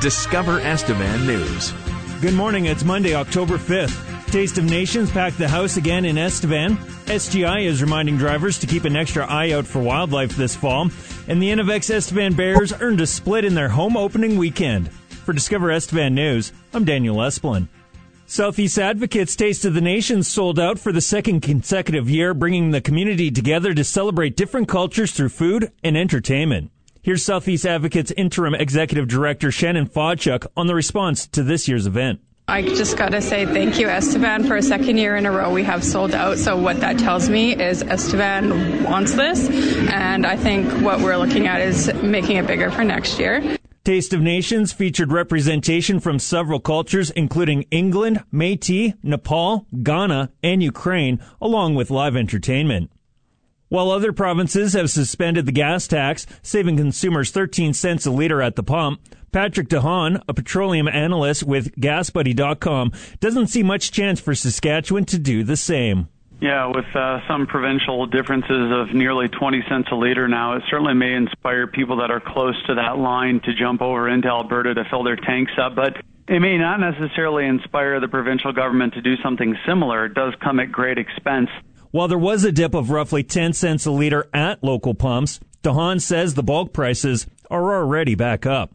Discover Estevan News. Good morning. It's Monday, October 5th. Taste of Nations packed the house again in Estevan. SGI is reminding drivers to keep an extra eye out for wildlife this fall. And the Innovex Estevan Bears earned a split in their home opening weekend. For Discover Estevan News, I'm Daniel Esplin. Southeast Advocates Taste of the Nations sold out for the second consecutive year, bringing the community together to celebrate different cultures through food and entertainment. Here's Southeast Advocates Interim Executive Director Shannon Fodchuk on the response to this year's event. I just got to say thank you, Estevan. For a second year in a row, we have sold out. So what that tells me is Estevan wants this, and I think what we're looking at is making it bigger for next year. Taste of Nations featured representation from several cultures, including England, Métis, Nepal, Ghana, and Ukraine, along with live entertainment. While other provinces have suspended the gas tax, saving consumers 13 cents a liter at the pump, Patrick DeHaan, a petroleum analyst with GasBuddy.com, doesn't see much chance for Saskatchewan to do the same. Yeah, with some provincial differences of nearly 20 cents a liter now, it certainly may inspire people that are close to that line to jump over into Alberta to fill their tanks up. But it may not necessarily inspire the provincial government to do something similar. It does come at great expense. While there was a dip of roughly 10 cents a liter at local pumps, DeHaan says the bulk prices are already back up.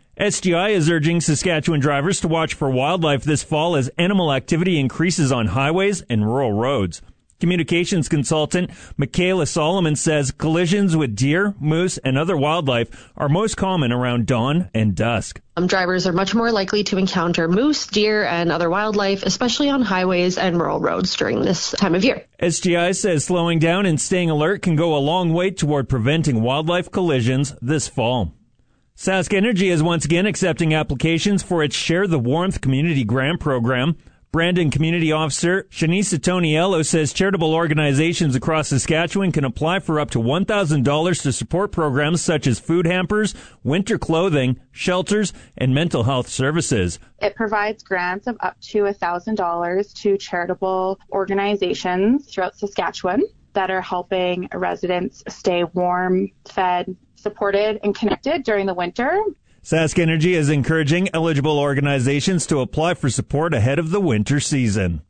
SGI is urging Saskatchewan drivers to watch for wildlife this fall as animal activity increases on highways and rural roads. Communications consultant Michaela Solomon says collisions with deer, moose, and other wildlife are most common around dawn and dusk. Drivers are much more likely to encounter moose, deer, and other wildlife, especially on highways and rural roads during this time of year. SGI says slowing down and staying alert can go a long way toward preventing wildlife collisions this fall. Sask Energy is once again accepting applications for its Share the Warmth Community Grant Program. Brandon Community Officer Shanice Toniello says charitable organizations across Saskatchewan can apply for up to $1,000 to support programs such as food hampers, winter clothing, shelters, and mental health services. It provides grants of up to $1,000 to charitable organizations throughout Saskatchewan that are helping residents stay warm, fed, supported, and connected during the winter. Sask Energy is encouraging eligible organizations to apply for support ahead of the winter season.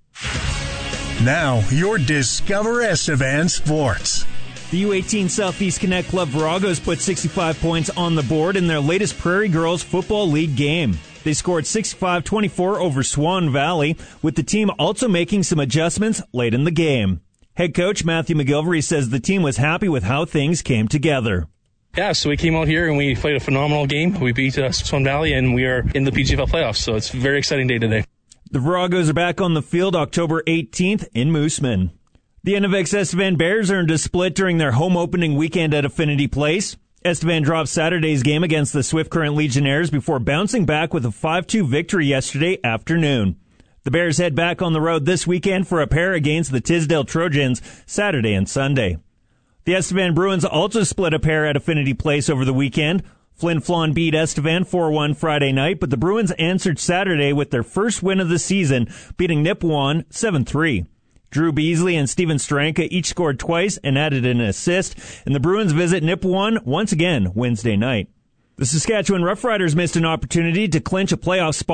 Now, your Discover Estevan Sports. The U18 Southeast Connect Club Viragos put 65 points on the board in their latest Prairie Girls Football League game. They scored 65-24 over Swan Valley, with the team also making some adjustments late in the game. Head coach Matthew McGilvery says the team was happy with how things came together. Yeah, so we came out here and we played a phenomenal game. We beat Swan Valley and we are in the PGFL playoffs, so it's a very exciting day today. The Viragos are back on the field October 18th in Mooseman. The Innovex Estevan Bears earned a split during their home opening weekend at Affinity Place. Estevan dropped Saturday's game against the Swift Current Legionnaires before bouncing back with a 5-2 victory yesterday afternoon. The Bears head back on the road this weekend for a pair against the Tisdale Trojans Saturday and Sunday. The Estevan Bruins also split a pair at Affinity Place over the weekend. Flin Flon beat Estevan 4-1 Friday night, but the Bruins answered Saturday with their first win of the season, beating Nipawin 7-3. Drew Beasley and Steven Stranka each scored twice and added an assist, and the Bruins visit Nipawin once again Wednesday night. The Saskatchewan Roughriders missed an opportunity to clinch a playoff spot